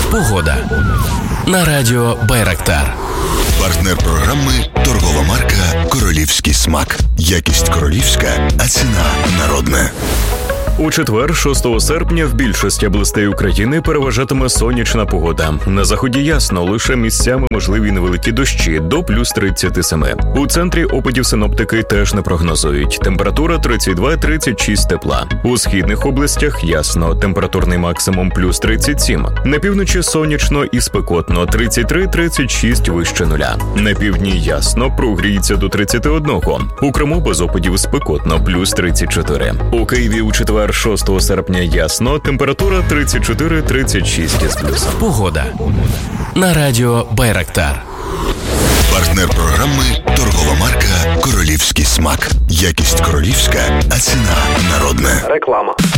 Погода. На радіо Байрактар. Партнер програми – торгова марка «Королівський смак». Якість королівська, а ціна народна. У четвер, 6 серпня, в більшості областей України переважатиме сонячна погода. На заході ясно, лише місцями можливі невеликі дощі до плюс 37. У центрі опадів синоптики теж не прогнозують. Температура 32-36 тепла. У східних областях ясно, температурний максимум плюс 37. На півночі сонячно і спекотно, 33-36 вище нуля. На півдні ясно, прогріється до 31. У Криму без опадів спекотно, плюс 34. У Києві у четвер, 6 серпня ясно, температура 34-36 із плюсом. Погода. На радіо Байрактар. Партнер програми – торгова марка «Королівський смак». Якість королівська, а ціна народна. Реклама.